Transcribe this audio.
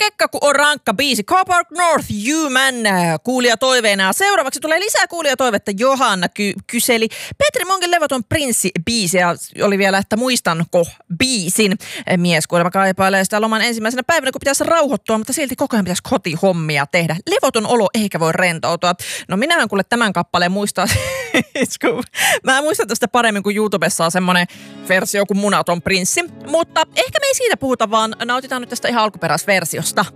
kekka, kun on rankka biisi. Car Park North, Human, kuulijatoiveena. Seuraavaksi tulee lisää kuulijatoivetta. Johanna kyseli Petri Monkin levoton prinssi-biisi ja oli vielä, että muistanko biisin. Mies kuulemma kaipailee sitä loman ensimmäisenä päivänä, kun pitäisi rauhoittua, mutta silti koko ajan pitäisi kotihommia tehdä. Levoton olo eikä voi rentoutua. No minähän kuule tämän kappaleen muistaa. Mä muistan tästä paremmin, kun YouTubessa on semmoinen versio kuin Munaton prinssi. Mutta ehkä me ei siitä puhuta, vaan nautitaan nyt tästä ihan alkuperäisversiosta.